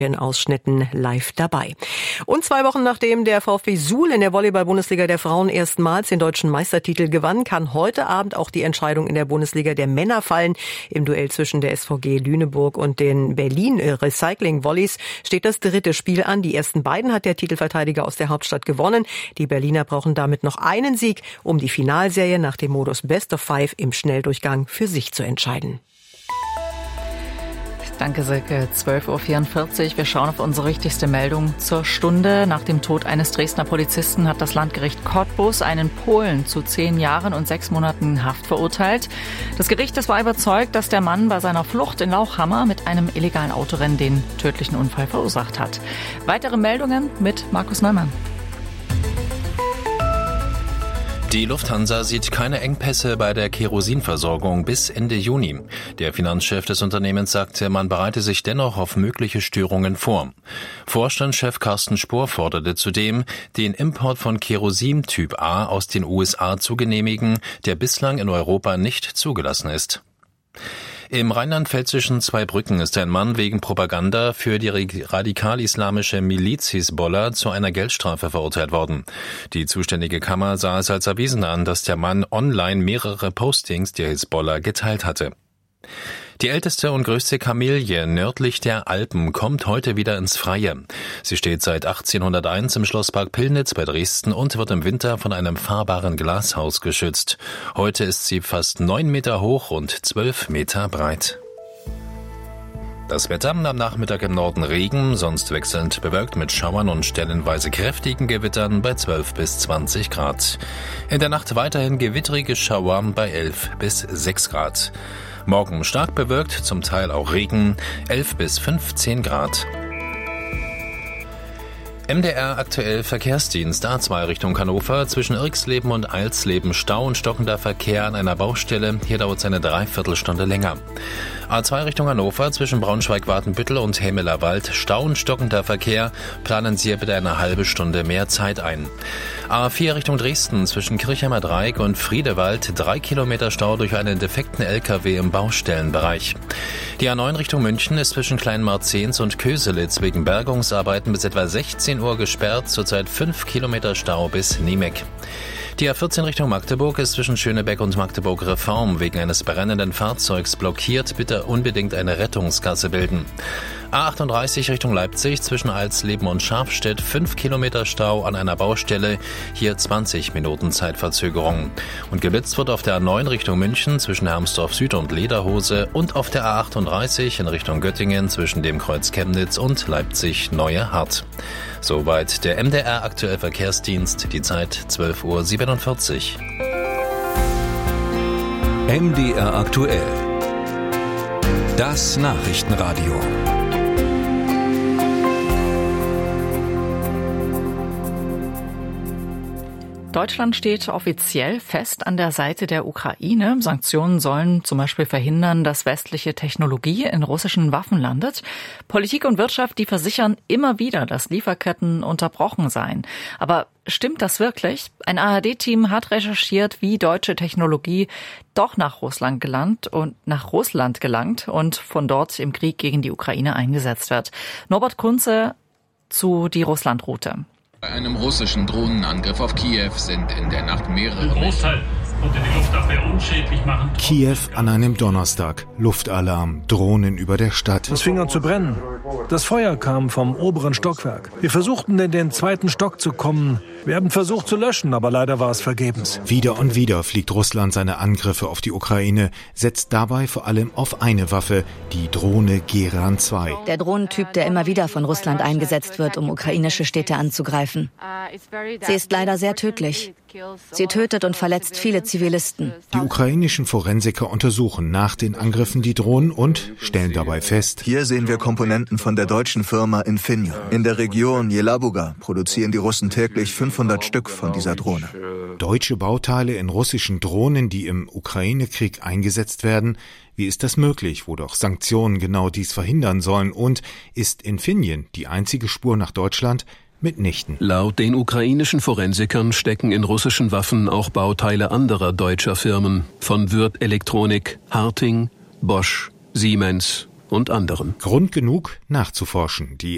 in Ausschnitten live dabei. Und 2 Wochen nachdem der VfB Suhl in der Volleyball-Bundesliga der Frauen erstmals den deutschen Meistertitel gewann, kann heute Abend auch die Entscheidung in der Bundesliga der Männer fallen. Im Duell zwischen der SVG Lüneburg und den Berlin Recycling Volleys steht das 3. Spiel an. Die ersten beiden hat der Titelverteidiger aus der Hauptstadt gewonnen. Die Berliner brauchen damit noch einen Sieg, um die Finalserie nach dem Modus Best of 5 im Schnelldurchgang für sich zu entscheiden. Danke, Silke. 12.44 Uhr. Wir schauen auf unsere wichtigste Meldung zur Stunde. Nach dem Tod eines Dresdner Polizisten hat das Landgericht Cottbus einen Polen zu 10 Jahren und 6 Monaten Haft verurteilt. Das Gericht war überzeugt, dass der Mann bei seiner Flucht in Lauchhammer mit einem illegalen Autorennen den tödlichen Unfall verursacht hat. Weitere Meldungen mit Markus Neumann. Die Lufthansa sieht keine Engpässe bei der Kerosinversorgung bis Ende Juni. Der Finanzchef des Unternehmens sagte, man bereite sich dennoch auf mögliche Störungen vor. Vorstandschef Carsten Spohr forderte zudem, den Import von Kerosin Typ A aus den USA zu genehmigen, der bislang in Europa nicht zugelassen ist. Im rheinland-pfälzischen Zweibrücken ist ein Mann wegen Propaganda für die radikal-islamische Miliz Hisbollah zu einer Geldstrafe verurteilt worden. Die zuständige Kammer sah es als erwiesen an, dass der Mann online mehrere Postings der Hisbollah geteilt hatte. Die älteste und größte Kamelie nördlich der Alpen kommt heute wieder ins Freie. Sie steht seit 1801 im Schlosspark Pillnitz bei Dresden und wird im Winter von einem fahrbaren Glashaus geschützt. Heute ist sie fast 9 Meter hoch und 12 Meter breit. Das Wetter: am Nachmittag im Norden Regen, sonst wechselnd bewölkt mit Schauern und stellenweise kräftigen Gewittern bei 12 bis 20 Grad. In der Nacht weiterhin gewittrige Schauer bei 11 bis 6 Grad. Morgen stark bewölkt, zum Teil auch Regen, 11 bis 15 Grad. MDR aktuell Verkehrsdienst A2 Richtung Hannover, zwischen Irxleben und Eilsleben Stau und stockender Verkehr an einer Baustelle. Hier dauert es eine Dreiviertelstunde länger. A2 Richtung Hannover, zwischen Braunschweig-Watenbüttel und Hämelerwald, Stau und stockender Verkehr. Planen Sie bitte eine halbe Stunde mehr Zeit ein. A4 Richtung Dresden, zwischen Kirchheimer Dreieck und Friedewald, 3 Kilometer Stau durch einen defekten LKW im Baustellenbereich. Die A9 Richtung München ist zwischen Kleinmarzens und Köselitz wegen Bergungsarbeiten bis etwa 16 Uhr gesperrt, zurzeit 5 Kilometer Stau bis Niemek. Die A14 Richtung Magdeburg ist zwischen Schönebeck und Magdeburg-Reform wegen eines brennenden Fahrzeugs blockiert. Bitte unbedingt eine Rettungsgasse bilden. A38 Richtung Leipzig, zwischen Alsleben und Scharfstedt, 5 Kilometer Stau an einer Baustelle. Hier 20 Minuten Zeitverzögerung. Und geblitzt wird auf der A9 Richtung München, zwischen Hermsdorf Süd und Lederhose, und auf der A38 in Richtung Göttingen, zwischen dem Kreuz Chemnitz und Leipzig Neue Hart. Soweit der MDR aktuell Verkehrsdienst, die Zeit 12.47 Uhr. MDR aktuell. Das Nachrichtenradio. Deutschland steht offiziell fest an der Seite der Ukraine. Sanktionen sollen zum Beispiel verhindern, dass westliche Technologie in russischen Waffen landet. Politik und Wirtschaft, die versichern immer wieder, dass Lieferketten unterbrochen seien. Aber stimmt das wirklich? Ein ARD-Team hat recherchiert, wie deutsche Technologie doch nach Russland gelangt und von dort im Krieg gegen die Ukraine eingesetzt wird. Norbert Kunze zu die Russland-Route. Bei einem russischen Drohnenangriff auf Kiew sind in der Nacht mehrere... Ein Großteil konnte die Luftabwehr unschädlich machen. Kiew an einem Donnerstag. Luftalarm, Drohnen über der Stadt. Es fing an zu brennen. Das Feuer kam vom oberen Stockwerk. Wir versuchten in den 2. Stock zu kommen. Wir haben versucht zu löschen, aber leider war es vergebens. Wieder und wieder fliegt Russland seine Angriffe auf die Ukraine, setzt dabei vor allem auf eine Waffe, die Drohne Geran 2. Der Drohnentyp, der immer wieder von Russland eingesetzt wird, um ukrainische Städte anzugreifen. Sie ist leider sehr tödlich. Sie tötet und verletzt viele Zivilisten. Die ukrainischen Forensiker untersuchen nach den Angriffen die Drohnen und stellen dabei fest: Hier sehen wir Komponenten von der deutschen Firma Infineon. In der Region Jelabuga produzieren die Russen täglich 500 Stück von dieser Drohne. Deutsche Bauteile in russischen Drohnen, die im Ukraine-Krieg eingesetzt werden. Wie ist das möglich, wo doch Sanktionen genau dies verhindern sollen? Und ist Infineon die einzige Spur nach Deutschland? Mitnichten. Laut den ukrainischen Forensikern stecken in russischen Waffen auch Bauteile anderer deutscher Firmen, von Würth Elektronik, Harting, Bosch, Siemens und anderen. Grund genug, nachzuforschen. Die